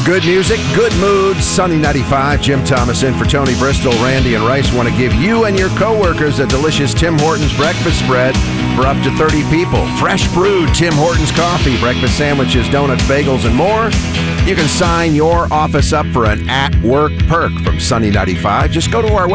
Good music, good mood. Sunny 95. Jim Thomas in for Tony Bristol. Randy and Rice want to give you and your coworkers a delicious Tim Hortons breakfast spread for up to 30 people. Fresh brewed Tim Hortons coffee, breakfast sandwiches, donuts, bagels, and more. You can sign your office up for an at-work perk from Sunny 95. Just go to our